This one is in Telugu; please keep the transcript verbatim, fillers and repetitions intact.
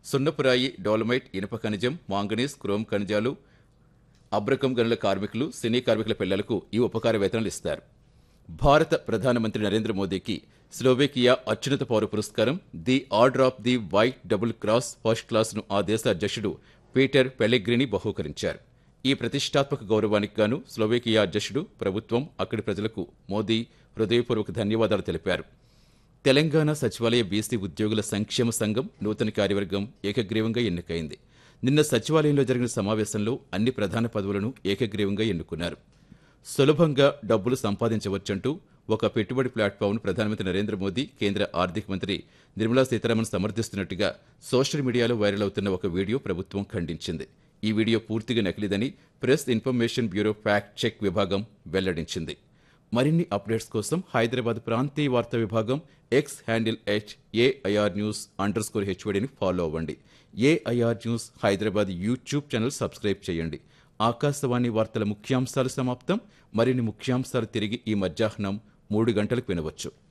సున్నపురాయి, డోలమైట్, ఇనుప ఖనిజం, మాంగనీస్, క్రోమ్ ఖనిజాలు, అబ్రకం గనుల కార్మికులు, సినీ కార్మికుల పిల్లలకు ఈ ఉపకార వేతనాలు ఇస్తారు. భారత ప్రధానమంత్రి నరేంద్ర మోదీకి స్లోవేకియా అత్యున్నత పౌర పురస్కారం the order of the white double cross first క్లాస్ను ఆ దేశ అధ్యక్షుడు పీటర్ పెలెగ్రిని బహూకరించారు. ఈ ప్రతిష్టాత్మక గౌరవానికి గాను స్లోవేకియా అధ్యక్షుడు, ప్రభుత్వం, అక్కడి ప్రజలకు మోదీ హృదయపూర్వక ధన్యవాదాలు తెలిపారు. తెలంగాణ సచివాలయ బీసీ ఉద్యోగుల సంక్షేమ సంఘం నూతన కార్యవర్గం ఏకగ్రీవంగా ఎన్నికైంది. నిన్న సచివాలయంలో జరిగిన సమావేశంలో అన్ని ప్రధాన పదవులను ఏకగ్రీవంగా ఎన్నుకున్నారు. సులభంగా డబ్బులు సంపాదించవచ్చంటూ ఒక పెట్టుబడి ప్లాట్ఫామ్ను ప్రధానమంత్రి నరేంద్ర మోదీ, కేంద్ర ఆర్థిక మంత్రి నిర్మలా సీతారామన్ సమర్థిస్తున్నట్టుగా సోషల్ మీడియాలో వైరల్ అవుతున్న ఒక వీడియో ప్రభుత్వం ఖండించింది. ఈ వీడియో పూర్తిగా నకిలీదని press information bureau fact check విభాగం వెల్లడించింది. మరిన్ని అప్డేట్స్ కోసం హైదరాబాద్ ప్రాంతీయ వార్తా విభాగం X handle at AIR news under score హెచ్వడిని follow అవ్వండి. AIR news Hyderabad YouTube channel subscribe చేయండి. ఆకాశవాణి వార్తల ముఖ్యాంశాలు సమాప్తం. మరిన్ని ముఖ్యాంశాలు తిరిగి ఈ మధ్యాహ్నం మూడు గంటలకు వినవచ్చు.